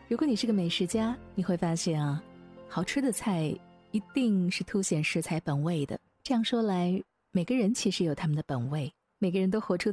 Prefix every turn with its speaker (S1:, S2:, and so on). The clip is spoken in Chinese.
S1: 如果你是个美食家，你会发现啊，好吃的菜一定是凸显食材本味的。这样说来，每个人其实有他们的本味，每个人都活出